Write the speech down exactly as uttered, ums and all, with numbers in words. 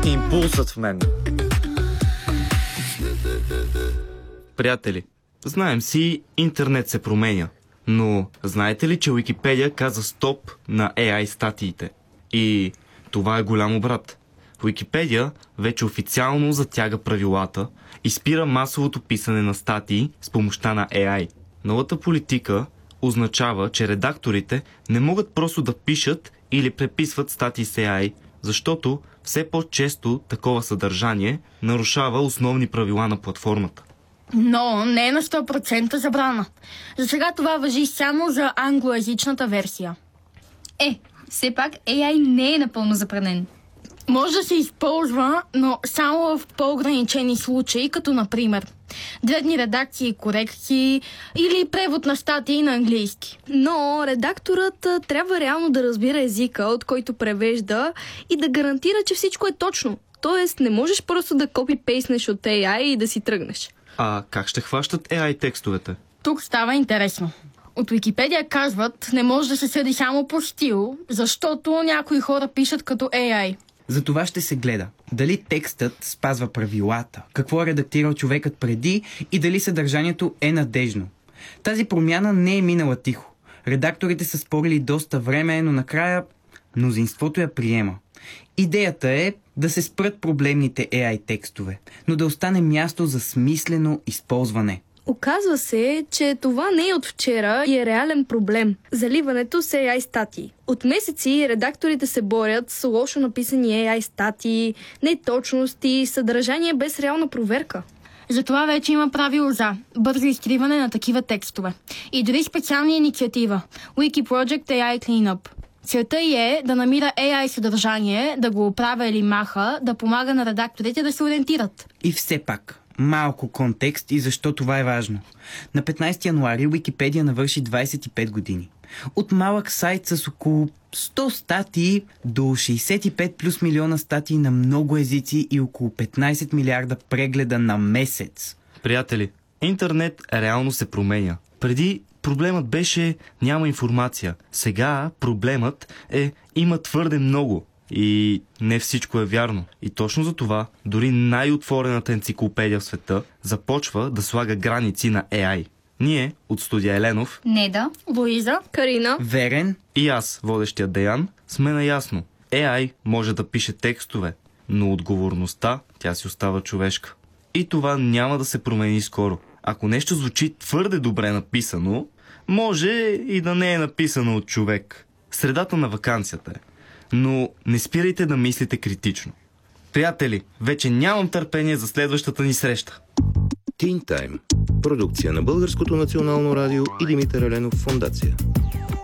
Импулсът в мен. Приятели, знаем си, интернет се променя. Но знаете ли, че Уикипедия каза стоп на Ей Ай статиите? И това е голям обрат. Уикипедия вече официално затяга правилата и спира масовото писане на статии с помощта на Ей Ай. Новата политика означава, че редакторите не могат просто да пишат или преписват статии с Ей Ай, защото все по-често такова съдържание нарушава основни правила на платформата. Но не е на сто процента забрана. За сега това важи само за англоязичната версия. Е, все пак Ей Ай не е напълно забранен. Може да се използва, но само в по-ограничени случаи, като например дребни редакции и корекции или превод на статии на английски. Но редакторът трябва реално да разбира езика, от който превежда, и да гарантира, че всичко е точно. Тоест не можеш просто да копи-пейснеш от Ей Ай и да си тръгнеш. А как ще хващат Ей Ай текстовете? Тук става интересно. От Уикипедия казват, не може да се съди само по стил, защото някои хора пишат като Ей Ай. За това ще се гледа дали текстът спазва правилата, какво е редактирал човекът преди и дали съдържанието е надежно. Тази промяна не е минала тихо. Редакторите са спорили доста време, но накрая мнозинството я приема. Идеята е да се спрат проблемните Ей Ай текстове, но да остане място за смислено използване. Оказва се, че това не е от вчера и е реален проблем. Заливането с Ей Ай статии. От месеци редакторите се борят с лошо написани Ей Ай статии, неточности, съдържание без реална проверка. Затова вече има правило за бързо изтриване на такива текстове. И дори специална инициатива Wikiproject Ей Ай Cleanup. Целта й е да намира Ей Ай съдържание, да го оправя или маха, да помага на редакторите да се ориентират. И все пак, малко контекст и защо това е важно. На петнайсети януари Уикипедия навърши двайсет и пет години. От малък сайт с около сто статии до шейсет и пет плюс милиона статии на много езици и около петнайсет милиарда прегледа на месец. Приятели, интернет реално се променя. Преди проблемът беше няма информация. Сега проблемът е има твърде много. И не всичко е вярно. И точно за това дори най-отворената енциклопедия в света започва да слага граници на Ей Ай. Ние от студия Еленов, Неда, Луиза, Карина, Верен и аз, водещия Деян, сме наясно. Ей Ай може да пише текстове, но отговорността тя си остава човешка. И това няма да се промени скоро. Ако нещо звучи твърде добре написано, може и да не е написано от човек. Средата на ваканцията е. Но не спирайте да мислите критично. Приятели, вече нямам търпение за следващата ни среща. Teen Time. Продукция на Българското национално радио и Димитър Еленов фондация.